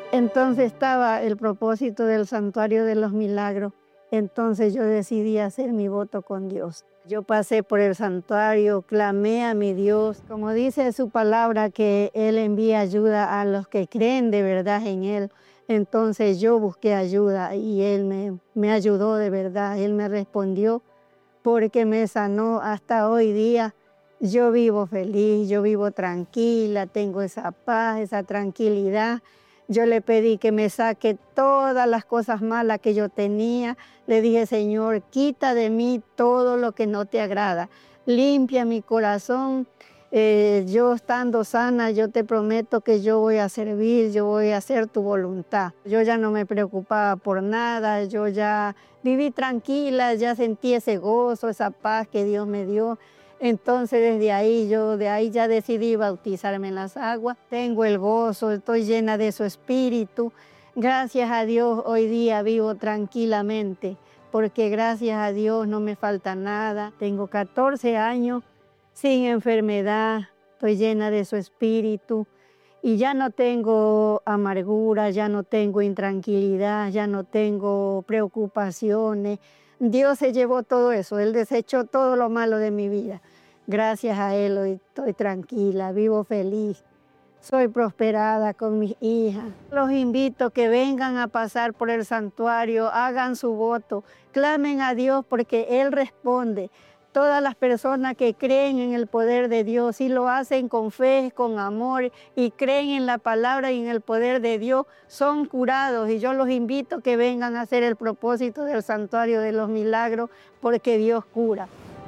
Entonces estaba el propósito del Santuario de los Milagros. Entonces yo decidí hacer mi voto con Dios. Yo pasé por el santuario, clamé a mi Dios. Como dice su palabra, que Él envía ayuda a los que creen de verdad en Él. Entonces yo busqué ayuda y Él me ayudó de verdad. Él me respondió porque me sanó hasta hoy día. Yo vivo feliz, yo vivo tranquila, tengo esa paz, esa tranquilidad. Yo le pedí que me saque todas las cosas malas que yo tenía. Le dije, Señor, quita de mí todo lo que no te agrada. Limpia mi corazón. Yo estando sana, yo te prometo que yo voy a servir, yo voy a hacer tu voluntad. Yo ya no me preocupaba por nada, yo ya viví tranquila, ya sentí ese gozo, esa paz que Dios me dio. Entonces desde ahí, ya decidí bautizarme en las aguas. Tengo el gozo, estoy llena de su espíritu. Gracias a Dios hoy día vivo tranquilamente, porque gracias a Dios no me falta nada. Tengo 14 años sin enfermedad, estoy llena de su espíritu y ya no tengo amargura, ya no tengo intranquilidad, ya no tengo preocupaciones. Dios se llevó todo eso, Él desechó todo lo malo de mi vida. Gracias a Él hoy estoy tranquila, vivo feliz, soy prosperada con mis hijas. Los invito a que vengan a pasar por el santuario, hagan su voto, clamen a Dios porque Él responde. Todas las personas que creen en el poder de Dios y lo hacen con fe, con amor y creen en la palabra y en el poder de Dios, son curados. Y yo los invito a que vengan a hacer el propósito del Santuario de los Milagros porque Dios cura.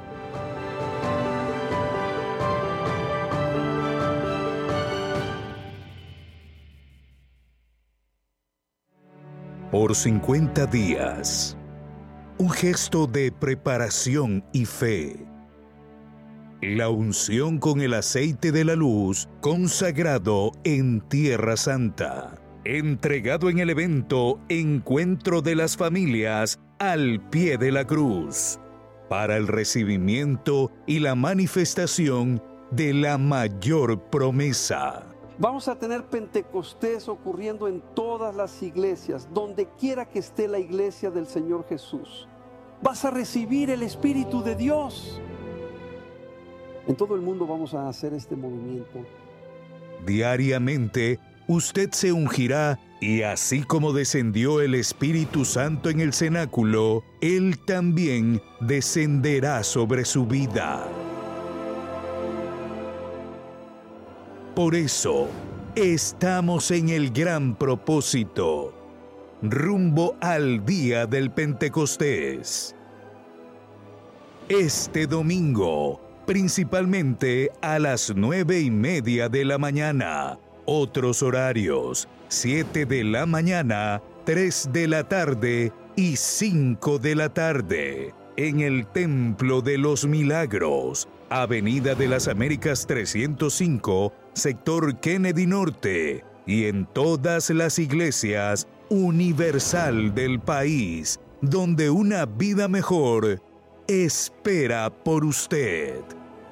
Por 50 días. Un gesto de preparación y fe. La unción con el aceite de la luz consagrado en Tierra Santa. Entregado en el evento Encuentro de las Familias al pie de la cruz. Para el recibimiento y la manifestación de la mayor promesa. Vamos a tener Pentecostés ocurriendo en todas las iglesias, donde quiera que esté la iglesia del Señor Jesús. Vas a recibir el Espíritu de Dios. En todo el mundo vamos a hacer este movimiento. Diariamente, usted se ungirá y así como descendió el Espíritu Santo en el cenáculo, Él también descenderá sobre su vida. Por eso, estamos en el gran propósito, rumbo al día del Pentecostés. Este domingo, principalmente a las 9:30 de la mañana. Otros horarios, 7 de la mañana, 3 de la tarde y 5 de la tarde. En el Templo de los Milagros, Avenida de las Américas 305, sector Kennedy Norte, y en todas las iglesias universal del país, donde una vida mejor espera por usted.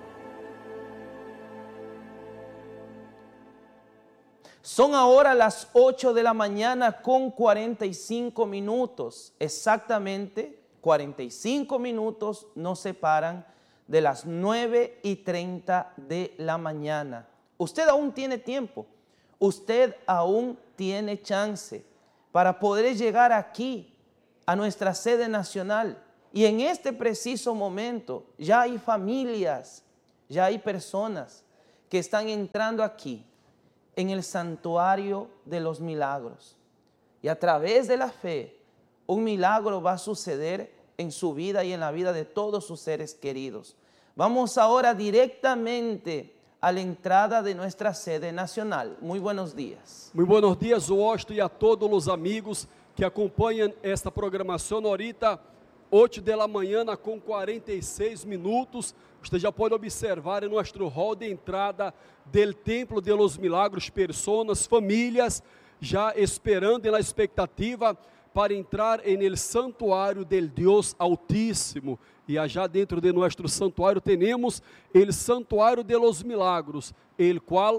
Son ahora las 8 de la mañana con 45 minutos. Exactamente 45 minutos nos separan de las 9:30 de la mañana. Usted aún tiene tiempo. Usted aún tiene chance para poder llegar aquí a nuestra sede nacional. Y en este preciso momento ya hay familias, ya hay personas que están entrando aquí en el Santuario de los Milagros. Y a través de la fe, un milagro va a suceder en su vida y en la vida de todos sus seres queridos. Vamos ahora directamente a la entrada de nuestra sede nacional. Muy buenos días. Muy buenos días, Washington, e a todos os amigos que acompanham esta programação. Ahorita, 8 da manhã, com 46 minutos. Você já pode observar em nosso hall de entrada do Templo de los Milagros, pessoas, famílias, já esperando e na expectativa para entrar en el santuário del Dios Altíssimo. E allá dentro de nosso santuário temos el Santuário de los Milagros, el qual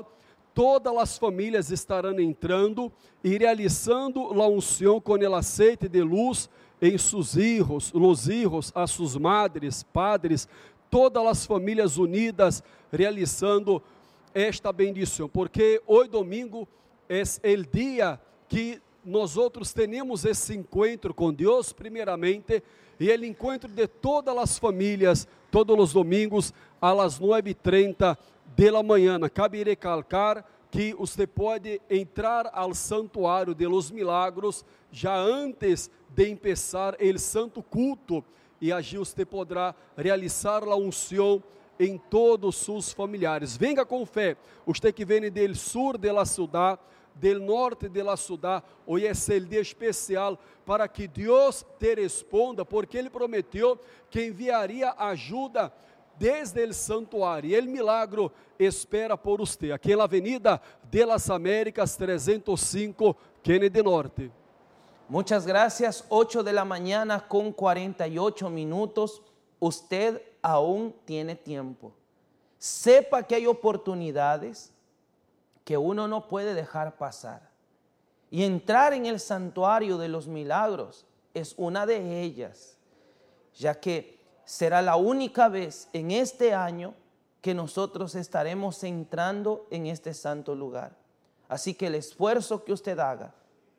todas as famílias estarão entrando e realizando a unção com o aceite de luz em seus hijos, los hijos, a suas madres, padres, todas as famílias unidas realizando esta bendição, porque hoje domingo é o dia que nós outros temos esse encontro com Deus primeiramente, e o encontro de todas as famílias, todos os domingos, às 9h30 da manhã. Cabe recalcar que você pode entrar ao Santuário de los Milagros já antes de começar o santo culto, e allí você poderá realizar a unção em todos seus familiares. Venga com fé, você que vem do sul da cidade, do norte da cidade, hoje é o dia especial para que Deus te responda, porque Ele prometeu que enviaria ajuda desde o santuário, e o milagro espera por você, aqui na Avenida de las Américas 305, Kennedy Norte. Muchas gracias, 8 de la mañana con 48 minutos, usted aún tiene tiempo. Sepa que hay oportunidades que uno no puede dejar pasar. Y entrar en el santuario de los milagros es una de ellas, ya que será la única vez en este año que nosotros estaremos entrando en este santo lugar. Así que el esfuerzo que usted haga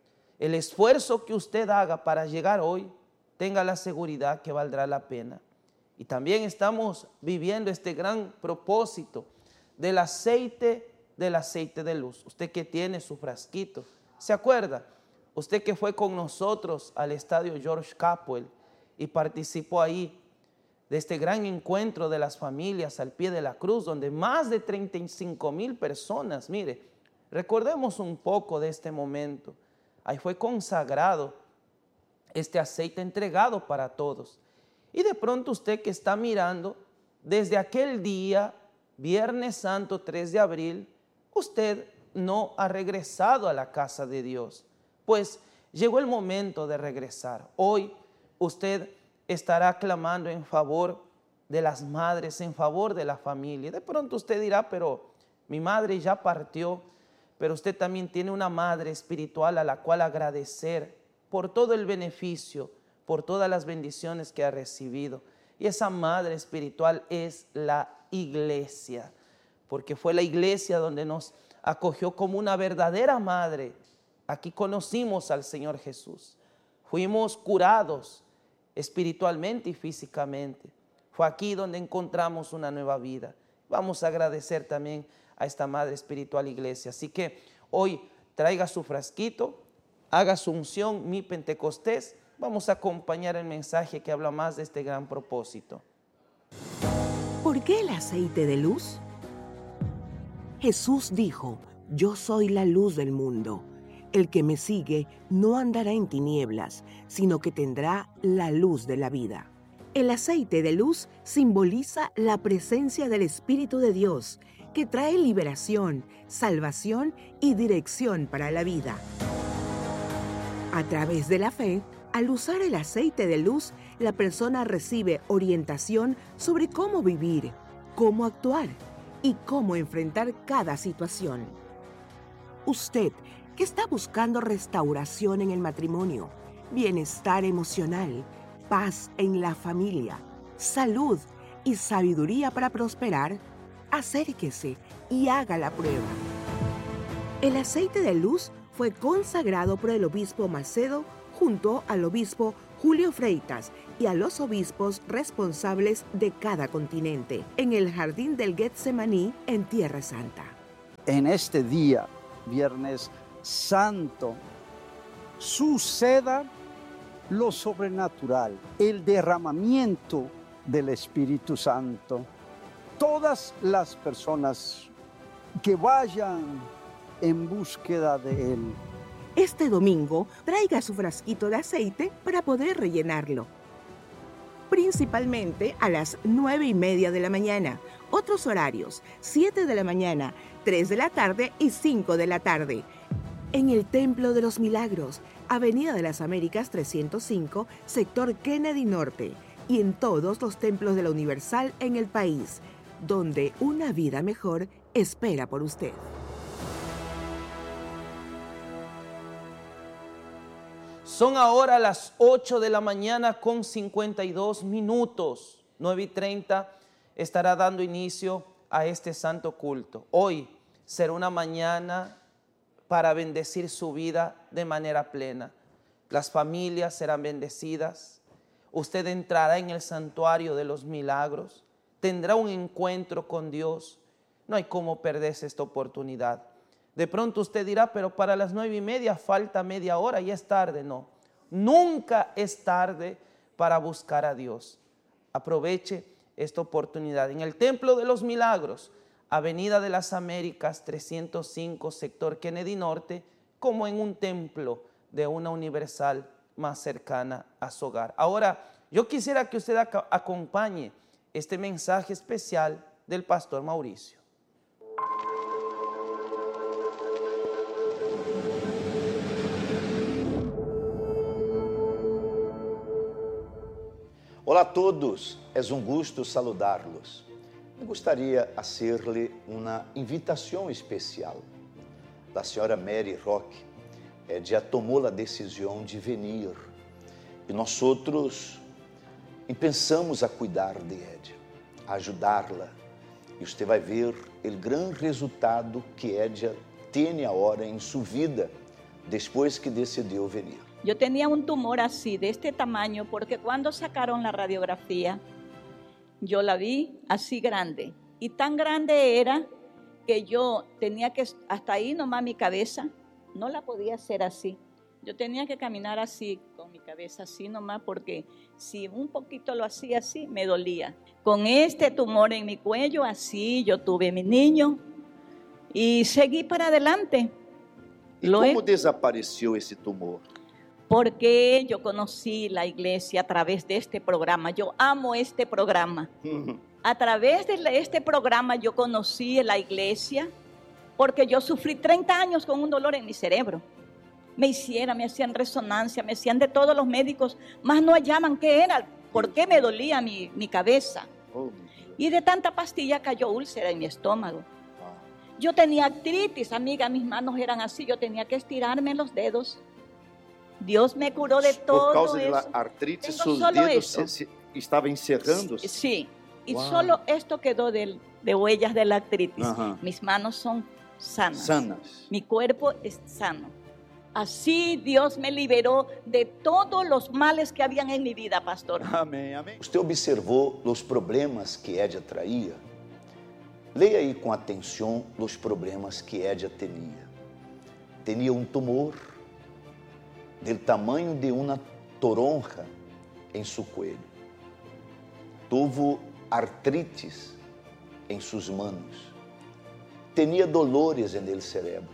para llegar hoy, tenga la seguridad que valdrá la pena. Y también estamos viviendo este gran propósito del aceite de luz. Usted que tiene su frasquito, ¿se acuerda? Usted que fue con nosotros al estadio George Capwell y participó ahí de este gran encuentro de las familias al pie de la cruz, donde más de 35,000 personas, mire, recordemos un poco de este momento. Ahí fue consagrado este aceite entregado para todos. Y de pronto usted que está mirando, desde aquel día, Viernes Santo 3 de abril, usted no ha regresado a la casa de Dios. Pues llegó el momento de regresar. Hoy usted estará clamando en favor de las madres, en favor de la familia. De pronto usted dirá, pero mi madre ya partió, pero usted también tiene una madre espiritual a la cual agradecer por todo el beneficio, por todas las bendiciones que ha recibido. Y esa madre espiritual es la iglesia, porque fue la iglesia donde nos acogió como una verdadera madre. Aquí conocimos al Señor Jesús, fuimos curados espiritualmente y físicamente. Fue aquí donde encontramos una nueva vida. Vamos a agradecer también a esta madre espiritual iglesia. Así que hoy traiga su frasquito, haga su unción, mi Pentecostés. Vamos a acompañar el mensaje que habla más de este gran propósito. ¿Por qué el aceite de luz? Jesús dijo, yo soy la luz del mundo. El que me sigue no andará en tinieblas, sino que tendrá la luz de la vida. El aceite de luz simboliza la presencia del Espíritu de Dios, que trae liberación, salvación y dirección para la vida. A través de la fe, al usar el aceite de luz, la persona recibe orientación sobre cómo vivir, cómo actuar y cómo enfrentar cada situación. Usted, que está buscando restauración en el matrimonio, bienestar emocional, paz en la familia, salud y sabiduría para prosperar, acérquese y haga la prueba. El aceite de luz fue consagrado por el obispo Macedo junto al obispo Julio Freitas y a los obispos responsables de cada continente en el jardín del Getsemaní en Tierra Santa. En este día, Viernes Santo, suceda lo sobrenatural, el derramamiento del Espíritu Santo. Todas las personas que vayan en búsqueda de Él. Este domingo, traiga su frasquito de aceite para poder rellenarlo. Principalmente a las 9:30 de la mañana. Otros horarios, 7 de la mañana, 3 de la tarde y 5 de la tarde. En el Templo de los Milagros, Avenida de las Américas 305, sector Kennedy Norte. Y en todos los templos de la Universal en el país, donde una vida mejor espera por usted. Son ahora las 8 de la mañana con 52 minutos. 9:30 estará dando inicio a este santo culto. Hoy será una mañana para bendecir su vida de manera plena. Las familias serán bendecidas. Usted entrará en el santuario de los milagros. Tendrá un encuentro con Dios. No hay cómo perderse esta oportunidad. De pronto usted dirá, pero para las 9:30 falta media hora y es tarde. No, nunca es tarde para buscar a Dios. Aproveche esta oportunidad. En el Templo de los Milagros, Avenida de las Américas 305, sector Kennedy Norte, como en un templo de una universal más cercana a su hogar. Ahora, yo quisiera que usted acompañe este mensaje especial del pastor Mauricio. Olá a todos, é gusto saludá-los. Eu gostaria de fazer-lhe uma invitação especial. A senhora Mary Roque já tomou a decisão de vir e nós outros pensamos a cuidar de Edia, a ajudá-la. E você vai ver o grande resultado que Edia tem agora em sua vida depois que decidiu vir. Yo tenía un tumor así, de este tamaño, porque cuando sacaron la radiografía, yo la vi así grande. Y tan grande era que yo tenía que, hasta ahí nomás mi cabeza, no la podía hacer así. Yo tenía que caminar así, con mi cabeza así nomás, porque si un poquito lo hacía así, me dolía. Con este tumor en mi cuello, así, yo tuve mi niño y seguí para adelante. E como desapareceu esse tumor? Porque yo conocí la iglesia a través de este programa. Yo amo este programa. A través de este programa yo conocí la iglesia porque yo sufrí 30 años con un dolor en mi cerebro. Me hacían resonancia, me hacían de todos los médicos, mas no hallaban qué era, por qué me dolía mi cabeza. Y de tanta pastilla cayó úlcera en mi estómago. Yo tenía artritis, amiga, mis manos eran así, yo tenía que estirarme los dedos. Dios me curó de todo Por causa eso. da artrite, Tengo seus solo dedos esto. se estavam encerrando? Sí, y Wow. solo esto quedó de huellas de la artritis. Ajá. Mis manos son sanas. Sanas. Mi cuerpo es sano. Así Dios me liberó de todos los males que habían en mi vida, pastor. Amém, amém. Você observou os problemas que Edia traía? Leia aí com atenção os problemas que Edia tinha. Tinha um tumor do tamanho de uma toronja em seu coelho. Tuvo artrites em suas manos. Tinha dolores en el cerebro.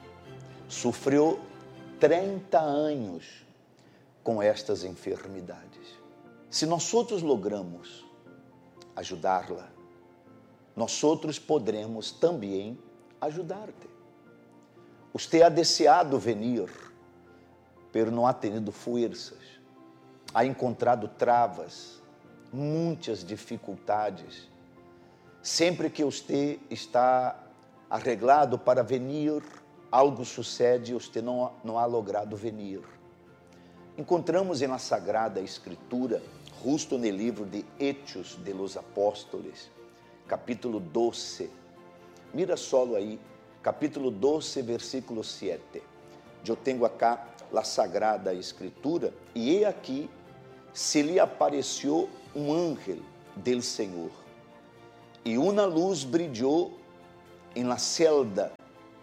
Sofreu 30 anos com estas enfermidades. Se nós outros logramos ajudá-la, nós outros poderemos também ajudar-te. Você ha deseado venir, pero não ha tenido forças, ha encontrado travas, muitas dificuldades. Sempre que você está arreglado para venir, algo sucede e você não ha logrado venir. Encontramos na Sagrada Escritura, justo no livro de Hechos de los Apóstoles, capítulo 12. Mira solo aí, capítulo 12, versículo 7. Eu tenho acá a Sagrada Escritura, e he aqui, se lhe apareceu um ángel del Senhor, e uma luz brilhou em la celda,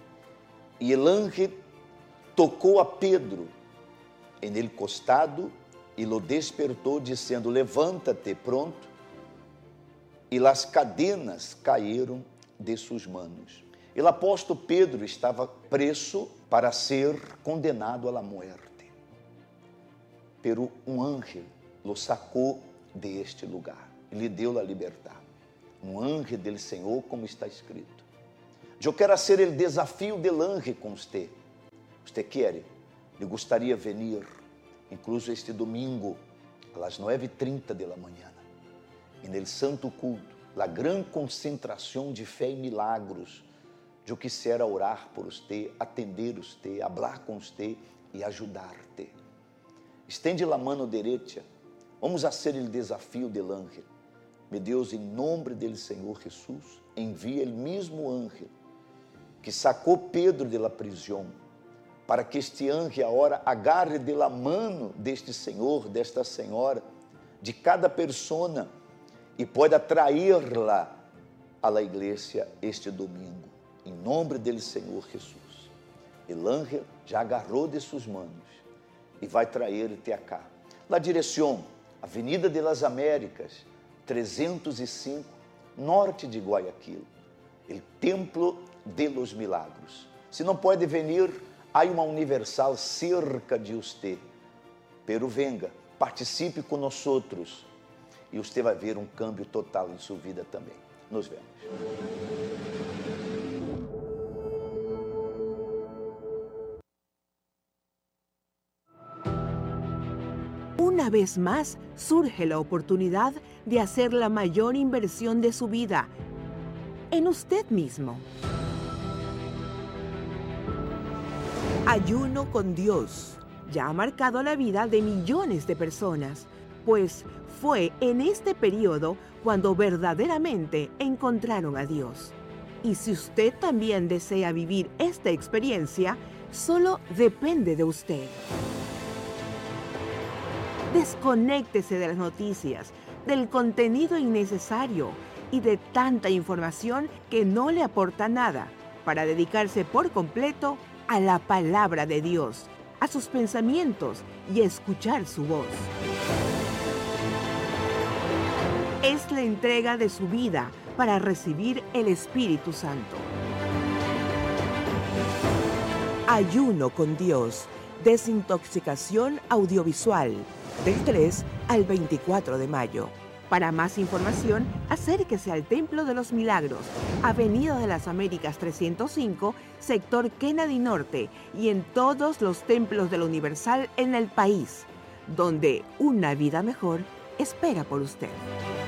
e el ángel tocou a Pedro en el costado e lo despertou, dizendo: levanta-te, pronto. E las cadenas caíram de suas manos. O apóstolo Pedro estava preso para ser condenado à morte. Pero um ángel lo sacou de este lugar e lhe deu a liberdade. Um ángel del Senhor, como está escrito. Eu quero ser o desafio del ángel com você. Você quer? Eu gostaria de venir, incluso este domingo, às 9:30 da manhã, en el santo culto, a grande concentração de fé e milagros. Eu quisiera orar por você, atender você, falar com você e ajudar-te. Estende a mano direita. Vamos fazer o desafio del ángel. Meu Deus, em nome do Senhor Jesus, envia o mesmo ángel que sacou Pedro de la prisão, para que este ángel agora agarre de la mano deste senhor, desta senhora, de cada persona, e pode atraí-la à la igreja este domingo, em nome do Senhor Jesus. O ángel já agarrou de suas manos e vai trazer-te acá. La direção, Avenida de las Américas, 305, norte de Guayaquil, o Templo de los Milagros. Se não pode venir, há uma universal cerca de você. Pero venga, participe conosco e você vai ver um câmbio total em sua vida também. Nos vemos. Una vez más, surge la oportunidad de hacer la mayor inversión de su vida en usted mismo. Ayuno con Dios ya ha marcado la vida de millones de personas, pues fue en este periodo cuando verdaderamente encontraron a Dios. Y si usted también desea vivir esta experiencia, solo depende de usted. Desconéctese de las noticias, del contenido innecesario y de tanta información que no le aporta nada, para dedicarse por completo a la palabra de Dios, a sus pensamientos y a escuchar su voz. Es la entrega de su vida para recibir el Espíritu Santo. Ayuno con Dios, desintoxicación audiovisual, del 3 al 24 de mayo. Para más información, acérquese al Templo de los Milagros, Avenida de las Américas 305, sector Kennedy Norte, y en todos los templos de la Universal en el país, donde una vida mejor espera por usted.